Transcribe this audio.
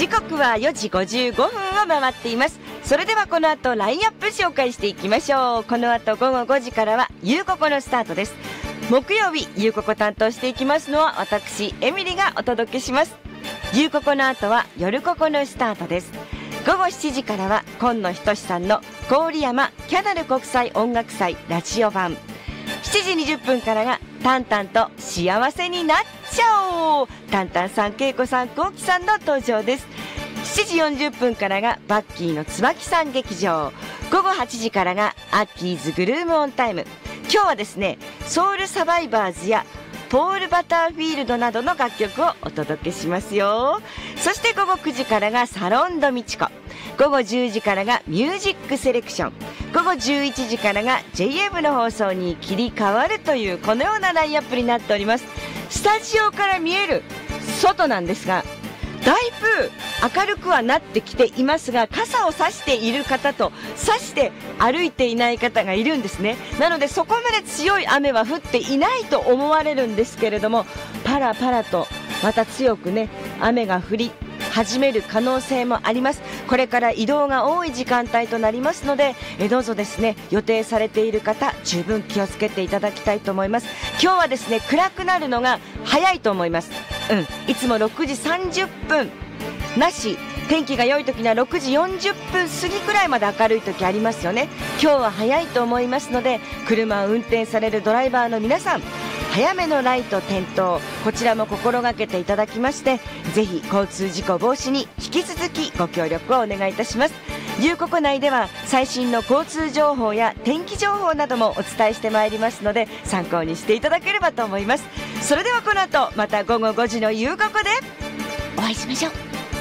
時刻は4時55分を回っています。それではこの後ラインアップ紹介していきましょう。この後午後5時からはゆうここのスタートです。木曜日ゆうここ担当していきますのは私エミリがお届けします。ゆうここの後は夜ここのスタートです。午後7時からは今野仁さんの郡山キャナル国際音楽祭ラジオ版、7時20分からがタンタンと幸せになっちゃおう、タンタンさん、けいこさん、こうきさんの登場です。7時40分からがバッキーの椿さん劇場、午後8時からがアッキーズグルームオンタイム。今日はですね、ソウルサバイバーズやポール・バターフィールドなどの楽曲をお届けしますよ。そして午後9時からがサロンドミチコ、午後10時からがミュージックセレクション、午後11時からが JM の放送に切り替わるというこのようなラインアップになっております。スタジオから見える外なんですが、だいぶ明るくはなってきていますが、傘を差している方と差して歩いていない方がいるんですね。なのでそこまで強い雨は降っていないと思われるんですけれども、パラパラとまた強くね、雨が降り始める可能性もあります。これから移動が多い時間帯となりますので、どうぞですね、予定されている方十分気をつけていただきたいと思います。今日はですね、暗くなるのが早いと思います。いつも6時30分なし、天気が良い時には6時40分過ぎくらいまで明るい時ありますよね。今日は早いと思いますので、車を運転されるドライバーの皆さん、早めのライト点灯、こちらも心がけていただきまして、ぜひ交通事故防止に引き続きご協力をお願いいたします。ゆうここ内では最新の交通情報や天気情報などもお伝えしてまいりますので、参考にしていただければと思います。それではこの後また午後5時のゆうここでお会いしましょう。